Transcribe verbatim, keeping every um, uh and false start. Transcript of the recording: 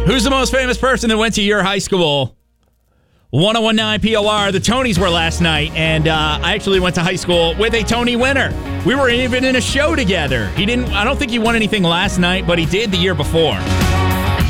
Who's the most famous person that went to your high school? ten nineteen P O R. The Tonys were last night, and uh, I actually went to high school with a Tony winner. We were even in a show together. He didn't. I don't think he won anything last night, but he did the year before.